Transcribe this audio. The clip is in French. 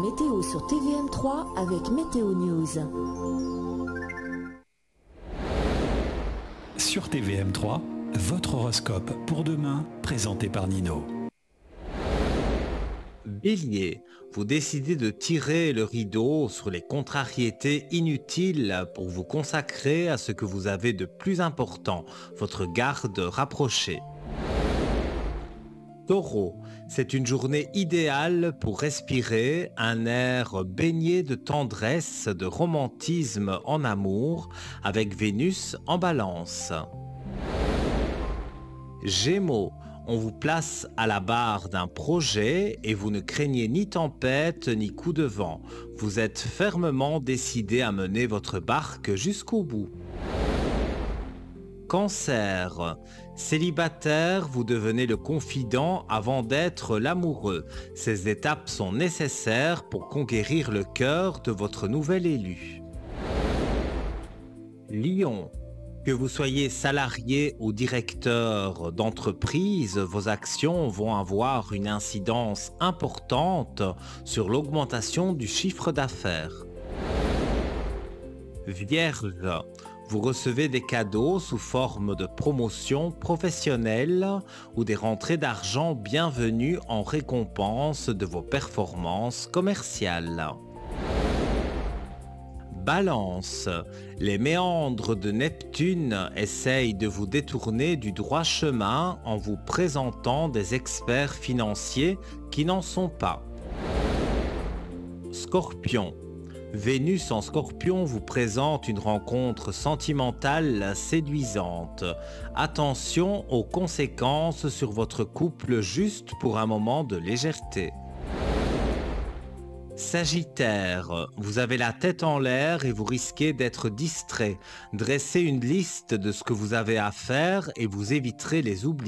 météo sur TVM3 avec Météo News. Sur TVM3, votre horoscope pour demain, présenté par Nino. Bélier, vous décidez de tirer le rideau sur les contrariétés inutiles pour vous consacrer à ce que vous avez de plus important, votre garde rapprochée. Taureau, c'est une journée idéale pour respirer un air baigné de tendresse, de romantisme en amour, avec Vénus en balance. Gémeaux, on vous place à la barre d'un projet et vous ne craignez ni tempête ni coup de vent. Vous êtes fermement décidé à mener votre barque jusqu'au bout. Cancer, célibataire, vous devenez le confident avant d'être l'amoureux. Ces étapes sont nécessaires pour conquérir le cœur de votre nouvel élu. Lion, que vous soyez salarié ou directeur d'entreprise, vos actions vont avoir une incidence importante sur l'augmentation du chiffre d'affaires. Vierge, vous recevez des cadeaux sous forme de promotions professionnelles ou des rentrées d'argent bienvenues en récompense de vos performances commerciales. Balance, les méandres de Neptune essayent de vous détourner du droit chemin en vous présentant des experts financiers qui n'en sont pas. Scorpion, Vénus en Scorpion vous présente une rencontre sentimentale séduisante. Attention aux conséquences sur votre couple juste pour un moment de légèreté. Sagittaire, vous avez la tête en l'air et vous risquez d'être distrait. Dressez une liste de ce que vous avez à faire et vous éviterez les oublis.